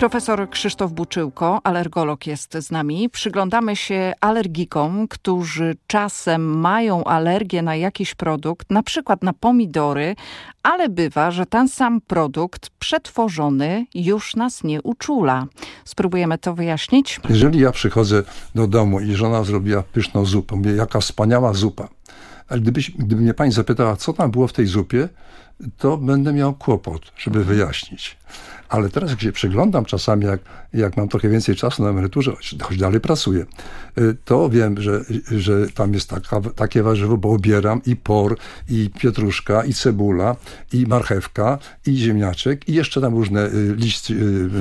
Profesor Krzysztof Buczyłko, alergolog, jest z nami. Przyglądamy się alergikom, którzy czasem mają alergię na jakiś produkt, na przykład na pomidory, ale bywa, że ten sam produkt przetworzony już nas nie uczula. Spróbujemy to wyjaśnić. Jeżeli ja przychodzę do domu i żona zrobiła pyszną zupę, mówię, jaka wspaniała zupa. Ale gdyby mnie pani zapytała, co tam było w tej zupie, to będę miał kłopot, żeby wyjaśnić. Ale teraz, jak się przyglądam czasami, jak mam trochę więcej czasu na emeryturze, choć dalej pracuję, to wiem, że tam jest takie warzywo, bo obieram i por, i pietruszka, i cebula, i marchewka, i ziemniaczek, i jeszcze tam różne liście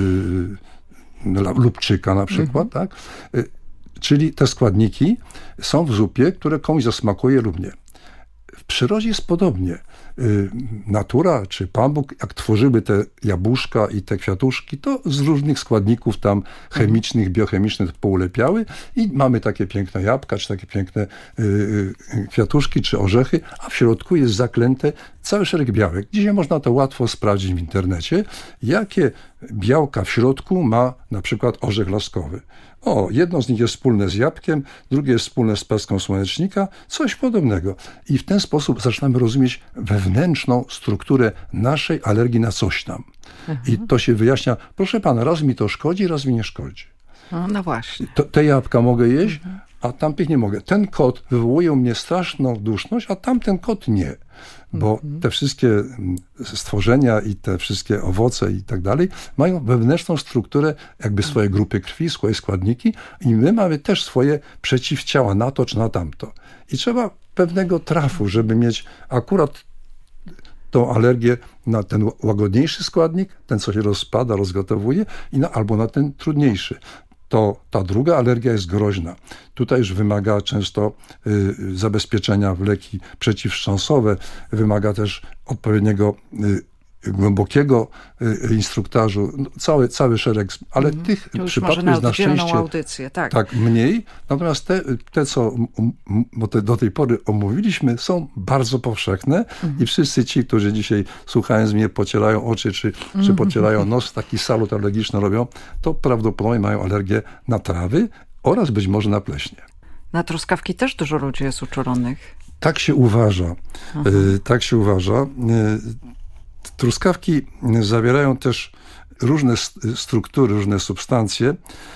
lubczyka na przykład, tak? Czyli te składniki są w zupie, które komuś zasmakuje lub nie. W przyrodzie jest podobnie. Natura czy Pan Bóg, jak tworzyły te jabłuszka i te kwiatuszki, to z różnych składników tam chemicznych, biochemicznych poulepiały i mamy takie piękne jabłka, czy takie piękne kwiatuszki, czy orzechy, a w środku jest zaklęte cały szereg białek. Dzisiaj można to łatwo sprawdzić w internecie, jakie białka w środku ma na przykład orzech laskowy. Jedno z nich jest wspólne z jabłkiem, drugie jest wspólne z pestką słonecznika, coś podobnego. I w ten sposób zaczynamy rozumieć wewnętrzną strukturę naszej alergii na coś tam. I to się wyjaśnia, proszę pana, raz mi to szkodzi, raz mi nie szkodzi. No właśnie. Te jabłka mogę jeść, a tamtych nie mogę. Ten kot wywołuje u mnie straszną duszność, a tamten kot nie. Bo te wszystkie stworzenia i te wszystkie owoce i tak dalej mają wewnętrzną strukturę, jakby swoje grupy krwi, swoje składniki i my mamy też swoje przeciwciała na to czy na tamto. I trzeba pewnego trafu, żeby mieć akurat tą alergię na ten łagodniejszy składnik, ten co się rozpada, rozgotowuje, albo na ten trudniejszy. To ta druga alergia jest groźna. Tutaj już wymaga często zabezpieczenia w leki przeciwwstrząsowe, wymaga też odpowiedniego głębokiego instruktażu, cały szereg, ale tych przypadków jest na szczęście audycję, tak mniej. Natomiast te co do tej pory omówiliśmy, są bardzo powszechne i wszyscy ci, którzy dzisiaj słuchając mnie pocierają oczy, czy pocierają nos, taki salut alergiczny robią, to prawdopodobnie mają alergię na trawy oraz być może na pleśnie. Na truskawki też dużo ludzi jest uczulonych. Tak się uważa. Tak się uważa. Truskawki zawierają też różne struktury, różne substancje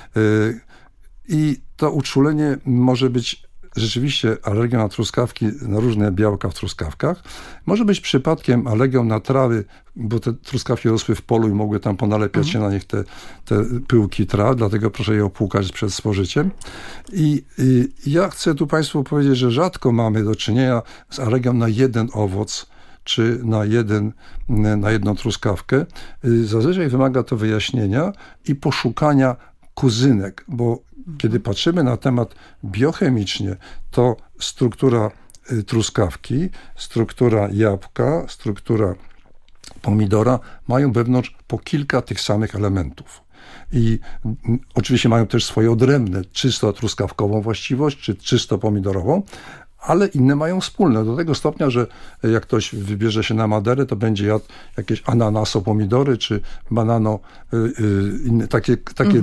i to uczulenie może być rzeczywiście alergią na truskawki, na różne białka w truskawkach. Może być przypadkiem alergią na trawy, bo te truskawki rosły w polu i mogły tam ponalepiać się na nich te pyłki traw, dlatego proszę je opłukać przed spożyciem. I ja chcę tu Państwu powiedzieć, że rzadko mamy do czynienia z alergią na jeden owoc, czy na jedną truskawkę. Zazwyczaj wymaga to wyjaśnienia i poszukania kuzynek, bo kiedy patrzymy na temat biochemicznie, to struktura truskawki, struktura jabłka, struktura pomidora mają wewnątrz po kilka tych samych elementów. I oczywiście mają też swoje odrębne, czysto truskawkową właściwość, czy czysto pomidorową, ale inne mają wspólne. Do tego stopnia, że jak ktoś wybierze się na Maderę, to będzie jadł jakieś ananaso pomidory, czy banano, inne takie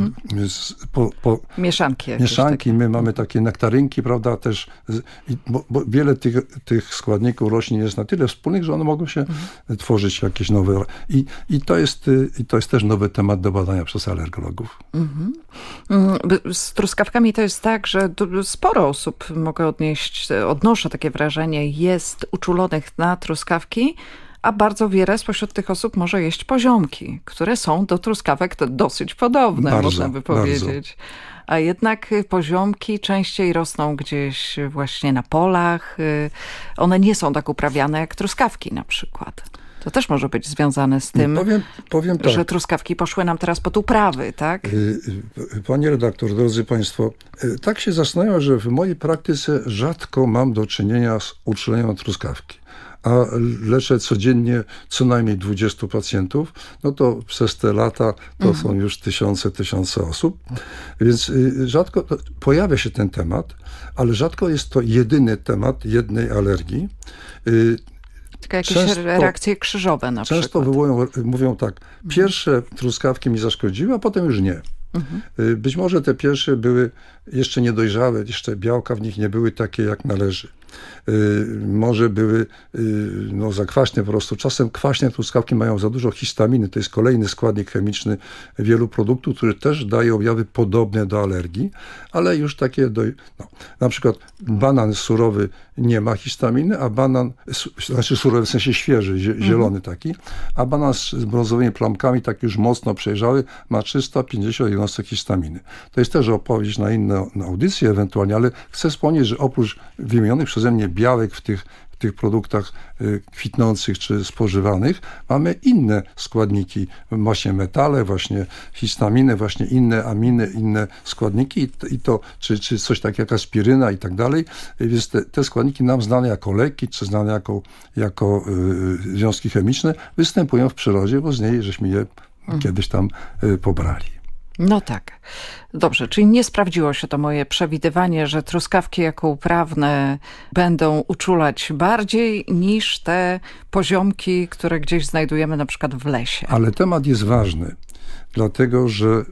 mieszanki. My mamy takie nektarynki, prawda, też, bo wiele tych składników roślin jest na tyle wspólnych, że one mogą się tworzyć jakieś nowe. I to jest też nowy temat do badania przez alergologów. Z truskawkami to jest tak, że sporo osób, odnoszę takie wrażenie, jest uczulonych na truskawki, a bardzo wiele spośród tych osób może jeść poziomki, które są do truskawek dosyć podobne, można by powiedzieć. A jednak poziomki częściej rosną gdzieś właśnie na polach. One nie są tak uprawiane jak truskawki na przykład. To też może być związane z tym, powiem tak, że truskawki poszły nam teraz pod uprawy, tak? Panie redaktor, drodzy Państwo, tak się zastanawiam, że w mojej praktyce rzadko mam do czynienia z uczuleniem na truskawki. A leczę codziennie co najmniej 20 pacjentów, no to przez te lata to są już tysiące osób. Więc rzadko pojawia się ten temat, ale rzadko jest to jedyny temat jednej alergii. Tylko jakieś reakcje krzyżowe na przykład. Często mówią tak, pierwsze truskawki mi zaszkodziły, a potem już nie. Być może te pierwsze były jeszcze niedojrzałe, jeszcze białka w nich nie były takie jak należy. Może były za kwaśne po prostu. Czasem kwaśne truskawki mają za dużo histaminy. To jest kolejny składnik chemiczny wielu produktów, który też daje objawy podobne do alergii, ale już takie na przykład banan surowy nie ma histaminy, a banan, znaczy surowy w sensie świeży, zielony taki, a banan z brązowymi plamkami, tak już mocno przejrzały, ma 350 jednostek histaminy. To jest też opowieść na inne audycje ewentualnie, ale chcę wspomnieć, że oprócz wymienionych przeze mnie białek w tych produktach kwitnących czy spożywanych, mamy inne składniki, właśnie metale, właśnie histaminy, właśnie inne aminy, inne składniki i to, czy coś takiego jak aspiryna i tak dalej. Więc te składniki nam znane jako leki, czy znane jako związki chemiczne, występują w przyrodzie, bo z niej żeśmy je kiedyś tam pobrali. No tak. Dobrze, czyli nie sprawdziło się to moje przewidywanie, że truskawki jako uprawne będą uczulać bardziej niż te poziomki, które gdzieś znajdujemy na przykład w lesie. Ale temat jest ważny, dlatego że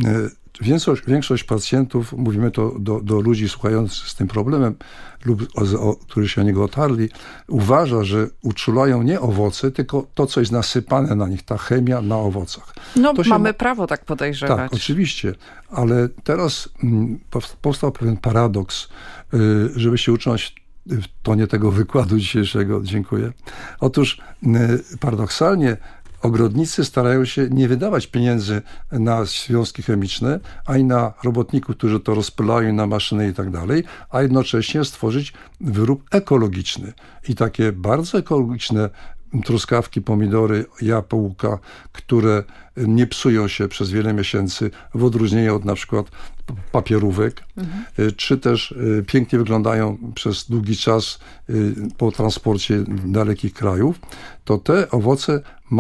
większość pacjentów, mówimy to do ludzi słuchających z tym problemem lub którzy się o niego otarli, uważa, że uczulają nie owoce, tylko to, co jest nasypane na nich, ta chemia na owocach. Mamy prawo tak podejrzewać. Tak, oczywiście, ale teraz powstał pewien paradoks, żeby się ucząć w tonie tego wykładu dzisiejszego. Dziękuję. Otóż paradoksalnie ogrodnicy starają się nie wydawać pieniędzy na związki chemiczne, ani na robotników, którzy to rozpylają, na maszyny i tak dalej, a jednocześnie stworzyć wyrób ekologiczny. I takie bardzo ekologiczne truskawki, pomidory, jabłka, które nie psują się przez wiele miesięcy, w odróżnieniu od na przykład papierówek, czy też pięknie wyglądają przez długi czas po transporcie dalekich krajów, to te owoce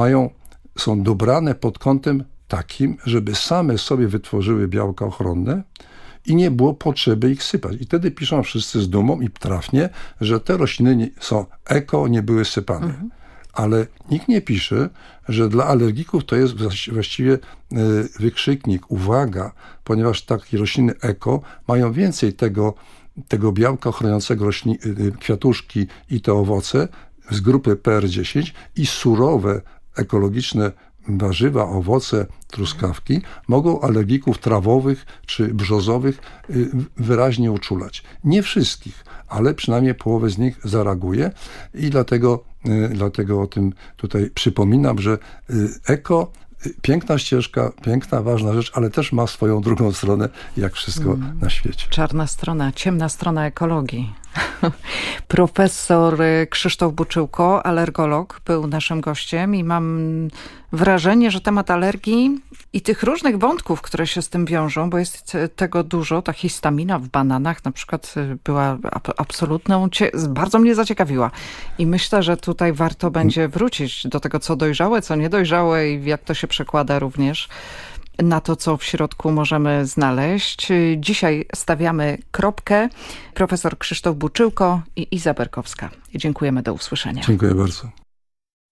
są dobrane pod kątem takim, żeby same sobie wytworzyły białka ochronne i nie było potrzeby ich sypać. I wtedy piszą wszyscy z dumą i trafnie, że te rośliny są eko, nie były sypane. Ale nikt nie pisze, że dla alergików to jest właściwie wykrzyknik, uwaga, ponieważ takie rośliny eko mają więcej tego białka chroniącego kwiatuszki i te owoce z grupy PR10 i surowe, ekologiczne warzywa, owoce, truskawki mogą alergików trawowych czy brzozowych wyraźnie uczulać. Nie wszystkich, ale przynajmniej połowę z nich zareaguje i dlatego o tym tutaj przypominam, że eko, piękna ścieżka, piękna, ważna rzecz, ale też ma swoją drugą stronę, jak wszystko na świecie. Czarna strona, ciemna strona ekologii. Profesor Krzysztof Buczyłko, alergolog, był naszym gościem i mam wrażenie, że temat alergii i tych różnych wątków, które się z tym wiążą, bo jest tego dużo, ta histamina w bananach na przykład była absolutną, bardzo mnie zaciekawiła. I myślę, że tutaj warto będzie wrócić do tego, co dojrzałe, co niedojrzałe i jak to się przekłada również na to, co w środku możemy znaleźć. Dzisiaj stawiamy kropkę. Profesor Krzysztof Buczyłko i Iza Berkowska. Dziękujemy, do usłyszenia. Dziękuję bardzo.